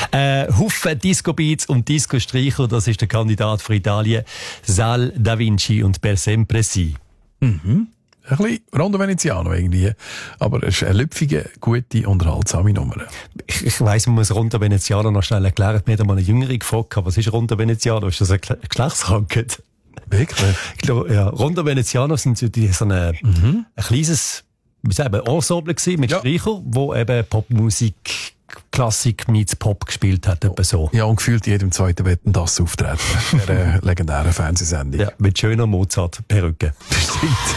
Haufen Disco-Beats und Disco-Streicher, das ist der Kandidat für Italien. Sal Da Vinci und Per Sempre Si. Mhm. Ein bisschen Rondo Veneziano irgendwie. Aber es ist eine lüpfige, gute, unterhaltsame Nummer. Ich weiss, man muss Rondo Veneziano noch schnell erklären. Mir hat mal eine Jüngere gefragt, was ist Rondo Veneziano? Ist das eine Geschlechtskrankheit? Wirklich? Ich glaube, ja. Rondo Veneziano sind so ein kleines, wie sagen wir, Ensemble gewesen mit Streicher, wo eben Popmusik, Klassik meets Pop gespielt hat, etwa so. Ja, und gefühlt jedem zweiten Wetten das auftreten. Der legendären Fernsehsendung. Ja, mit schöner Mozart-Perücke. Stimmt.